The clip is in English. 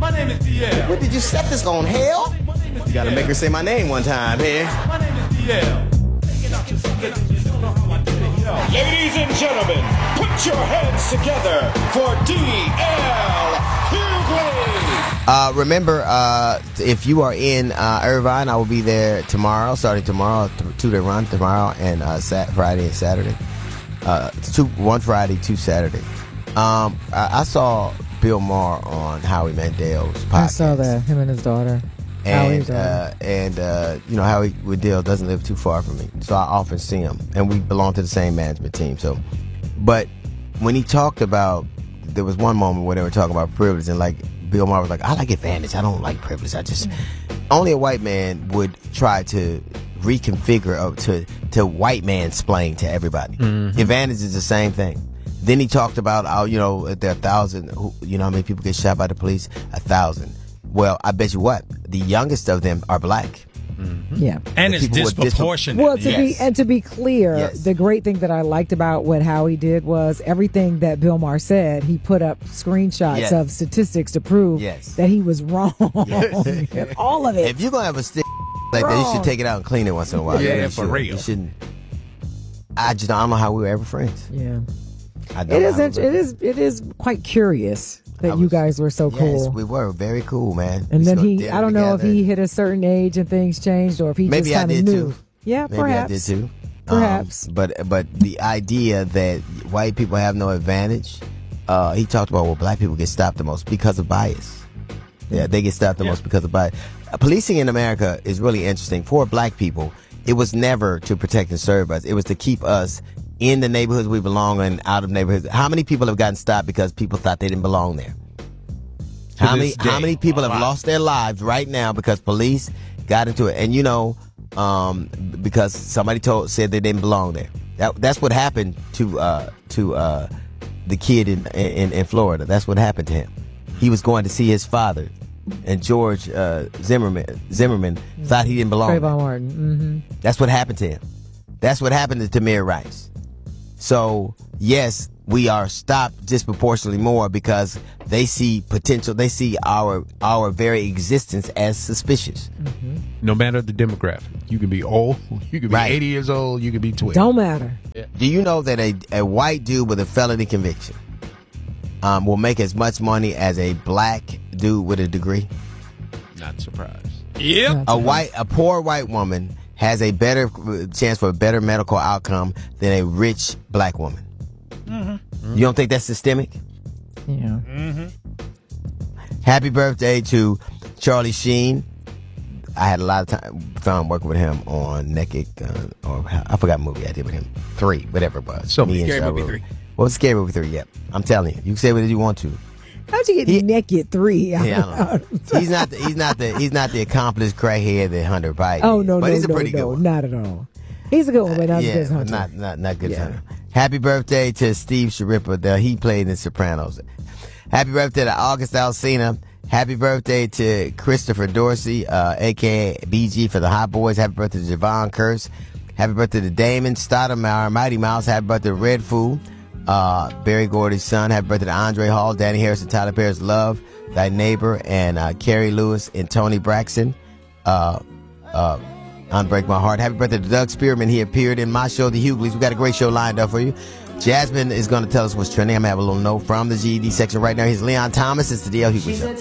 My name is DL. What, did you set this on hell? You gotta make her say my name one time here. My name is DL. Ladies and gentlemen, put your hands together for DL Hughley. Remember, if you are in Irvine, I will be there tomorrow, starting tomorrow, 2-day run tomorrow, and Friday and Saturday. One Friday, 2 Saturday. I saw Bill Maher on Howie Mandel's podcast. I saw that, him and his daughter. And you know, Howie Mandel doesn't live too far from me, so I often see him, and we belong to the same management team. So, but when he talked about, there was one moment where they were talking about privilege, and like Bill Maher was like, "I like advantage. I don't like privilege. I just only a white man would try to reconfigure to white man explain to everybody. Advantage is the same thing." Then he talked about, you know, there are 1,000. You know how many people get shot by the police? 1,000. Well, I bet you what, the youngest of them are black. Yeah, and it's disproportionate. Well, to be clear, the great thing that I liked about what Howie did was everything that Bill Maher said. He put up screenshots of statistics to prove that he was wrong. All of it. If you're gonna have a stick like that, you should take it out and clean it once in a while. Yeah, for real. You shouldn't. I don't know how we were ever friends. Yeah, it is quite curious that you guys were so cool. Yes, we were very cool, man. And then I don't know if he hit a certain age and things changed, or if he just kind of knew. Yeah, maybe perhaps. I did too. Perhaps. But the idea that white people have no advantage, he talked about, well, black people get stopped the most because of bias. Yeah, they get stopped the most because of bias. Policing in America is really interesting. For black people, it was never to protect and serve us. It was to keep us in the neighborhoods we belong in, out of neighborhoods. How many people have gotten stopped because people thought they didn't belong there? How many people have lost their lives right now because police got into it? And you know, because somebody said they didn't belong there. That's what happened to the kid in Florida. That's what happened to him. He was going to see his father, and George Zimmerman thought he didn't belong there. Trayvon Martin. That's what happened to him. That's what happened to Tamir Rice. So, yes, we are stopped disproportionately more because they see potential. They see our very existence as suspicious. No matter the demographic. You can be old. You can be 80 years old. You can be 12. Don't matter. Yeah. Do you know that a white dude with a felony conviction will make as much money as a black dude with a degree? Not surprised. Yep. A poor white woman has a better chance for a better medical outcome than a rich black woman. You don't think that's systemic? Yeah. Happy birthday to Charlie Sheen. I had a lot of fun working with him on Naked, or I forgot the movie I did with him. 3, whatever it was. So Scary Movie 3. What was Scary Movie 3? Yep. I'm telling you. You can say what you want to. How'd you get naked 3? Yeah, I don't know. He's not the accomplished crackhead that Hunter Biden. Oh no, but he's a pretty good one. Not at all. He's a good one, but not as good as Hunter. Not good as Hunter. Happy birthday to Steve Sharippa. He played in The Sopranos. Happy birthday to August Alsina. Happy birthday to Christopher Dorsey, a.k.a. BG for the Hot Boys. Happy birthday to Javon Curse. Happy birthday to Damon Stoudemire, Mighty Mouse. Happy birthday to Red Fool, Barry Gordy's son. Happy birthday to Andre Hall, Danny Harrison, Tyler Perry's Love, Thy Neighbor, and Carrie Lewis and Tony Braxton. Unbreak My Heart. Happy birthday to Doug Spearman. He appeared in my show, The Hughleys. We got a great show lined up for you. Jasmine is going to tell us what's trending. I'm going to have a little note from the GED section right now. Here's Leon Thomas. It's the DL Hughley Show.